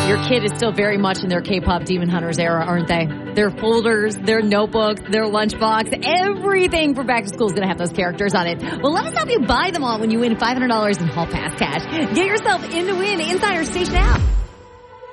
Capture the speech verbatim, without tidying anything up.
Your kid is still very much in their K-pop Demon Hunters era, aren't they? Their folders, their notebooks, their lunchbox, everything for back to school is going to have those characters on it. Well, let us help you buy them all when you win five hundred dollars in Hall Pass cash. Get yourself in to win Insider Station app.